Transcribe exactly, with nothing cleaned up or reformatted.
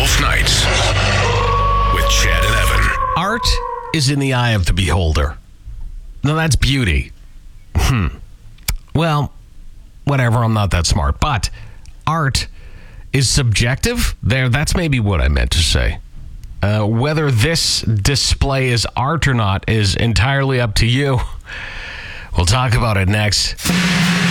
Golf Nights with Chad and Evan. Art is in the eye of the beholder. No, that's beauty. Hmm. Well, whatever, I'm not that smart. But art is subjective. There, that's maybe what I meant to say. Uh, whether this display is art or not is entirely up to you. We'll talk about it next.